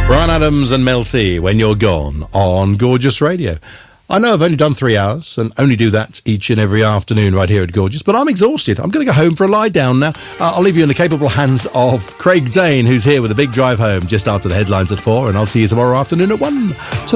Bryan Adams and Mel C, When You're Gone, on Gorgeous Radio. I know I've only done 3 hours and only do that each and every afternoon right here at Gorgeous, but I'm exhausted. I'm going to go home for a lie down now. I'll leave you in the capable hands of Craig Dane, who's here with a big drive home just after the headlines at 4, and I'll see you tomorrow afternoon at 1.